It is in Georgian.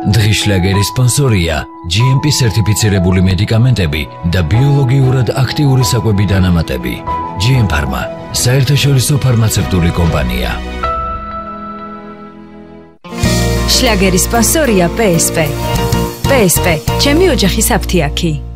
დღის შლაგერის სპონსორია GMP სერტიფიცირებული მედიკამენტები და ბიოლოგიურად აქტიური საკვები დანამატები. GM Pharma, საერთაშორისო ფარმაცევტული კომპანია. შლაგერის სპონსორია PSP. PSP, ჩემი ოჯახის აფთიაქი.